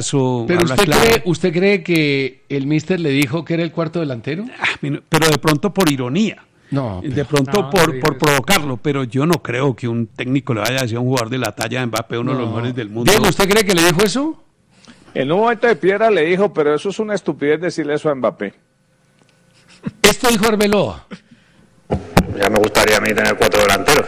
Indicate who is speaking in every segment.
Speaker 1: paso.
Speaker 2: Pero ¿usted cree que el míster le dijo que era el cuarto delantero?
Speaker 1: Pero de pronto por ironía.
Speaker 2: No.
Speaker 1: De pronto por provocarlo, pero yo no creo que un técnico le vaya a decir a un jugador de la talla de Mbappé, uno de los mejores del mundo.
Speaker 2: Diego, ¿usted cree que le dijo eso?
Speaker 3: En un momento de piedra le dijo, pero eso es una estupidez decirle eso a Mbappé.
Speaker 2: Esto dijo Arbeloa.
Speaker 4: Ya me gustaría a mí tener 4 delanteros,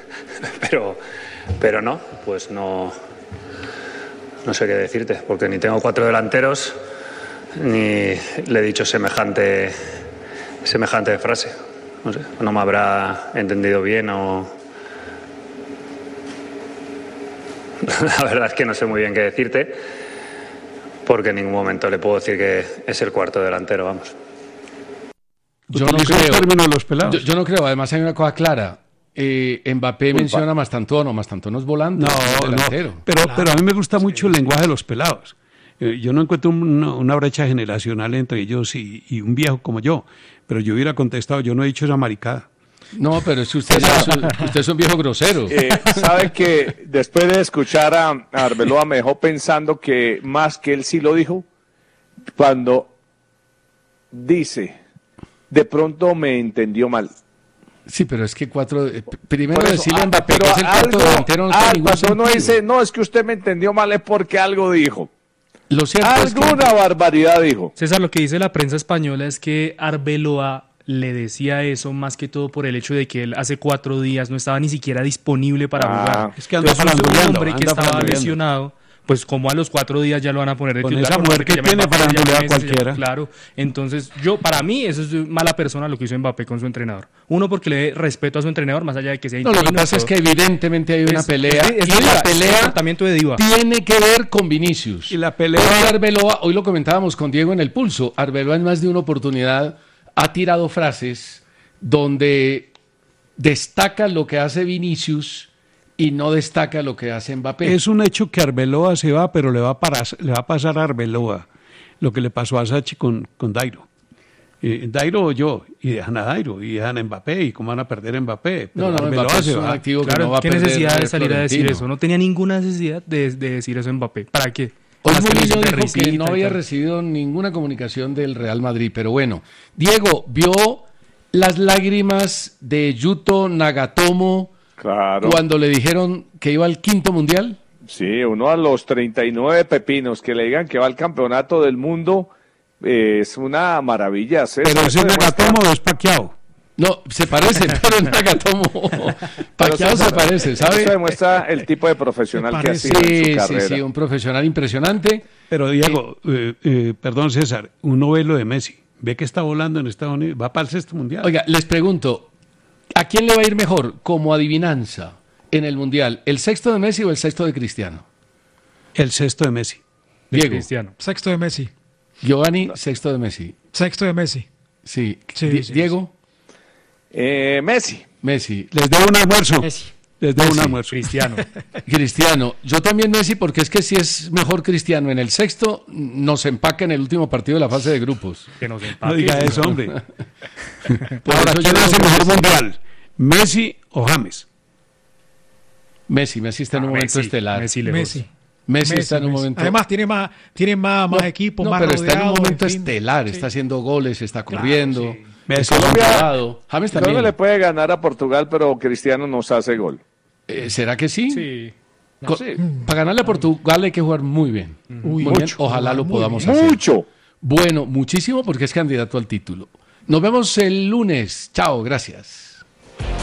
Speaker 4: pero no, pues no sé qué decirte, porque ni tengo 4 delanteros, ni le he dicho semejante frase. No sé, no me habrá entendido bien o... La verdad es que no sé muy bien qué decirte, porque en ningún momento le puedo decir que es el cuarto delantero, vamos.
Speaker 2: Yo no creo.
Speaker 1: Los pelados.
Speaker 2: Yo no creo. Además hay una cosa clara. Mbappé menciona a Mastantuono. Mastantuono es volante.
Speaker 1: No,
Speaker 2: delantero.
Speaker 1: Pero a mí me gusta mucho el lenguaje de los pelados. Yo no encuentro una brecha generacional entre ellos y un viejo como yo. Pero yo hubiera contestado, yo no he dicho esa maricada.
Speaker 2: No, pero es que usted es un viejo grosero.
Speaker 3: ¿Sabe que después de escuchar a Arbeloa me dejó pensando que más que él sí lo dijo? Cuando dice, de pronto me entendió mal.
Speaker 2: Sí, pero es que primero decirle a Mbappé que es el cuarto delantero no
Speaker 3: tiene ningún sentido. Uno dice, no, es que usted me entendió mal, es porque algo dijo.
Speaker 2: Lo cierto
Speaker 3: Alguna barbaridad dijo.
Speaker 5: César, lo que dice la prensa española es que Arbeloa le decía eso más que todo por el hecho de que él hace 4 días no estaba ni siquiera disponible para jugar.
Speaker 1: Es que anda
Speaker 5: un hombre que estaba lesionado, pues como a los 4 días ya lo van a poner de
Speaker 1: con
Speaker 5: titular.
Speaker 1: Esa mujer que tiene para a cualquiera.
Speaker 5: Claro, entonces para mí eso es mala persona lo que hizo Mbappé con su entrenador. Uno, porque le dé respeto a su entrenador, más allá de que sea
Speaker 2: interino. No, lo que pasa es que evidentemente hay una pelea. Y la pelea tiene que ver con Vinicius.
Speaker 1: Y la pelea...
Speaker 2: Arbeloa, hoy lo comentábamos con Diego en el Pulso, Arbeloa en más de una oportunidad ha tirado frases donde destaca lo que hace Vinicius y no destaca lo que hace Mbappé.
Speaker 1: Es un hecho que Arbeloa se va, pero le va a pasar a Arbeloa lo que le pasó a Sachi con Dairo. Dairo oyó, y dejan a Dairo, y dejan a Mbappé, y cómo van a perder a Mbappé.
Speaker 2: Pero Mbappé es un activo que no va a
Speaker 5: ¿qué
Speaker 2: perder.
Speaker 5: necesidad de salir a decir eso? No tenía ninguna necesidad de decir eso Mbappé. ¿Para qué?
Speaker 2: Hoy Mourinho dijo que no había recibido ninguna comunicación del Real Madrid, pero bueno. Diego, ¿vio las lágrimas de Yuto Nagatomo cuando le dijeron que iba al 5º mundial?
Speaker 3: Sí, uno a los 39 pepinos que le digan que va al campeonato del mundo es una maravilla.
Speaker 1: Pero ese Nagatomo es Pacquiao.
Speaker 2: No, se parecen, pero en Nagatomo Pacquiao se parece, ¿sabe?
Speaker 3: Eso demuestra el tipo de profesional que ha sido en su carrera.
Speaker 2: Sí, un profesional impresionante.
Speaker 1: Pero Diego, perdón César, uno ve lo de Messi, ve que está volando en Estados Unidos, va para el 6º mundial.
Speaker 2: Oiga, les pregunto, ¿a quién le va a ir mejor como adivinanza en el mundial? ¿El 6º de Messi o el 6º de Cristiano?
Speaker 1: El 6º de Messi.
Speaker 2: Diego.
Speaker 5: Cristiano.
Speaker 6: 6º de Messi.
Speaker 2: Giovanni, 6º de Messi.
Speaker 6: 6º de Messi.
Speaker 2: Sí. Diego.
Speaker 3: Messi.
Speaker 1: Les debo un almuerzo.
Speaker 6: Messi.
Speaker 1: Les debo un almuerzo.
Speaker 2: Cristiano. Yo también Messi, porque es que si es mejor Cristiano en el 6º, nos empaca en el último partido de la fase de grupos.
Speaker 5: Que nos empaque.
Speaker 1: No diga eso, hombre.
Speaker 2: Ahora,
Speaker 1: ¿quién hace mejor mundial? ¿Messi o James?
Speaker 2: Messi está en un momento estelar. Messi está en un momento...
Speaker 6: Además tiene más equipos, más
Speaker 2: pero
Speaker 6: rodeado.
Speaker 2: Está en un momento estelar, está haciendo goles, está corriendo.
Speaker 3: James también le puede ganar a Portugal, pero Cristiano nos hace gol.
Speaker 2: ¿Será que sí?
Speaker 5: Sí.
Speaker 2: Para ganarle a Portugal hay que jugar muy bien. Muy bien. Ojalá lo podamos hacer.
Speaker 3: Mucho.
Speaker 2: Bueno, muchísimo porque es candidato al título. Nos vemos el lunes. Chao, gracias.